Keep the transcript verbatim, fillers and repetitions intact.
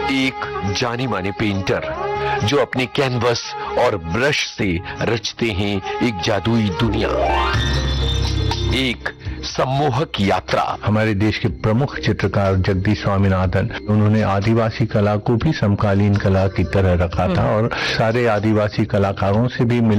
एक जाने माने पेंटर जो अपने कैनवस और ब्रश से रचते हैं एक जादुई दुनिया, एक सम्मोहक यात्रा। हमारे देश के प्रमुख चित्रकार जगदीश स्वामीनाथन, उन्होंने आदिवासी कला को भी समकालीन कला की तरह रखा था और सारे आदिवासी कलाकारों से भी